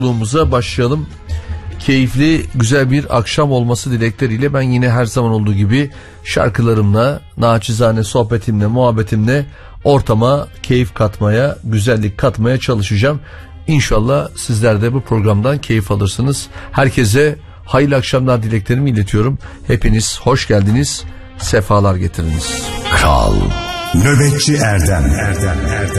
yolculuğumuza başlayalım. Keyifli, güzel bir akşam olması dilekleriyle ben yine her zaman olduğu gibi şarkılarımla, naçizane sohbetimle, muhabbetimle ortama keyif katmaya, güzellik katmaya çalışacağım. İnşallah sizler de bu programdan keyif alırsınız. Herkese hayırlı akşamlar dileklerimi iletiyorum. Hepiniz hoş geldiniz, sefalar getiriniz. Kral Nöbetçi Erdem